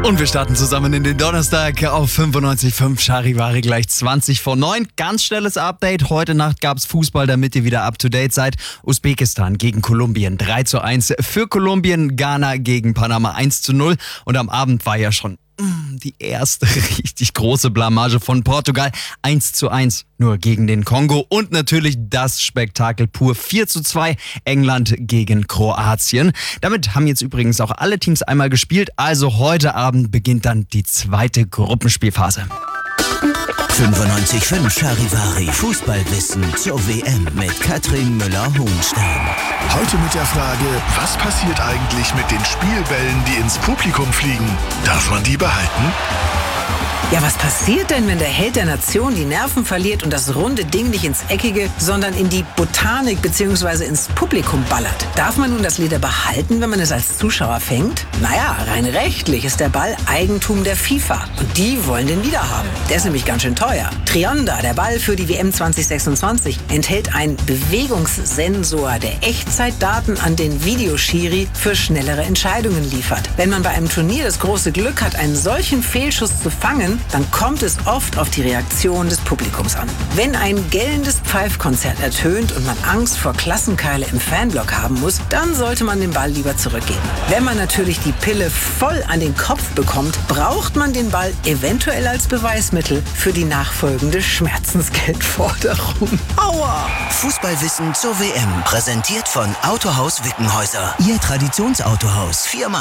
Und wir starten zusammen in den Donnerstag auf 95.5 Charivari gleich 20 vor 9. Ganz schnelles Update. Heute Nacht gab's Fußball, damit ihr wieder up to date seid. Usbekistan gegen Kolumbien 3:1 für Kolumbien. Ghana gegen Panama 1:0. Und am Abend war ja schon die erste richtig große Blamage von Portugal. 1:1 nur gegen den Kongo. Und natürlich das Spektakel pur 4:2 England gegen Kroatien. Damit haben jetzt übrigens auch alle Teams einmal gespielt. Also heute Abend beginnt dann die zweite Gruppenspielphase. 95.5 Charivari Fußballwissen zur WM mit Katrin Müller-Hohenstein. Heute mit der Frage, was passiert eigentlich mit den Spielbällen, die ins Publikum fliegen? Darf man die behalten? Ja, was passiert denn, wenn der Held der Nation die Nerven verliert und das runde Ding nicht ins Eckige, sondern in die Botanik bzw. ins Publikum ballert? Darf man nun das Leder behalten, wenn man es als Zuschauer fängt? Naja, rein rechtlich ist der Ball Eigentum der FIFA und die wollen den wiederhaben. Der ist nämlich ganz schön teuer. Trionda, der Ball für die WM 2026, enthält einen Bewegungssensor, der Echtzeitdaten an den Videoschiri für schnellere Entscheidungen liefert. Wenn man bei einem Turnier das große Glück hat, einen solchen Fehlschuss zu fangen, dann kommt es oft auf die Reaktion des Publikums an. Wenn ein gellendes Pfeifkonzert ertönt und man Angst vor Klassenkeile im Fanblock haben muss, dann sollte man den Ball lieber zurückgeben. Wenn man natürlich die Pille voll an den Kopf bekommt, braucht man den Ball eventuell als Beweismittel für die nachfolgende Schmerzensgeldforderung. Aua! Fußballwissen zur WM, präsentiert von Autohaus Wickenhäuser. Ihr Traditionsautohaus. 4